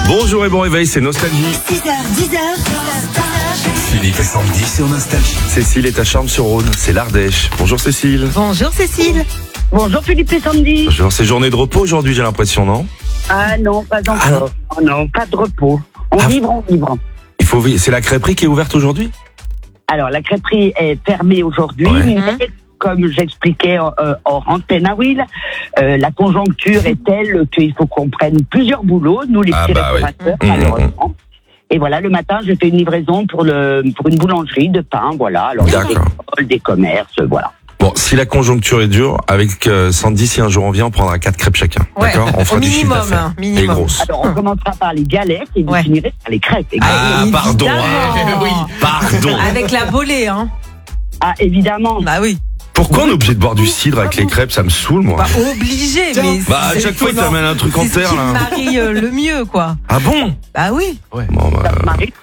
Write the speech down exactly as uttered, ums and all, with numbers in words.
Bonjour et bon réveil, c'est Nostalgie. six heures, dix heures. Philippe et Sandy sur Nostalgie. Cécile est à Charmes-sur-Rhône, c'est l'Ardèche. Bonjour Cécile. Bonjour Cécile. Bonjour Philippe et Sandy. Bonjour, c'est journée de repos aujourd'hui, j'ai l'impression, non? Ah non, pas encore. Oh non, pas de repos. On Ah. vivre, on vivre. Il faut, c'est la crêperie qui est ouverte aujourd'hui? Alors, la crêperie est fermée aujourd'hui, Ouais. mais comme j'expliquais euh, hors antenne à Will, euh, la conjoncture est telle qu'il faut qu'on prenne plusieurs boulots, nous les Ah petits bah oui. restaurateurs, Mmh, malheureusement. Et voilà, le matin, je fais une livraison pour le pour une boulangerie de pain, voilà. Alors, des D'accord. écoles, des commerces, voilà. Bon, si la conjoncture est dure, avec euh, Sandy, si un jour on vient, on prendra quatre crêpes chacun. Ouais, D'accord? On fera au du chiffre minimum, d'affaires. hein, Et minimum. grosses. Alors, on commencera par les galettes et vous Ouais. finirez par les crêpes. Ah, Évidemment. pardon. Ah, oui, pardon. Avec la bolée, hein. Ah, évidemment. Bah oui. Pourquoi on est obligé de boire du cidre avec les crêpes? Ça me saoule, moi. Bah obligé, mais. Bah, à c'est- chaque fois, il non, t'amène un truc en c'est ce terre, qui là. marie euh, le mieux, quoi. Ah bon? Bah oui. Ouais. Bon, bah, Ça m'arrive